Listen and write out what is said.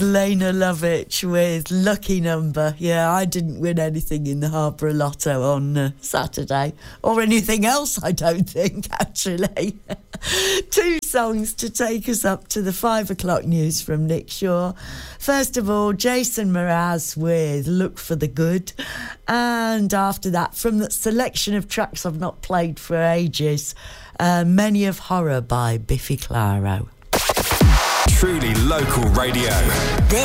Lena Lovitch with Lucky Number. Yeah, I didn't win anything in the Harborough Lotto on Saturday. Or anything else, I don't think, actually. 2 songs to take us up to the 5 o'clock news from Nick Shaw. First of all, Jason Mraz with Look for the Good. And after that, from the selection of tracks I've not played for ages, Many of Horror by Biffy Clyro. Truly local radio.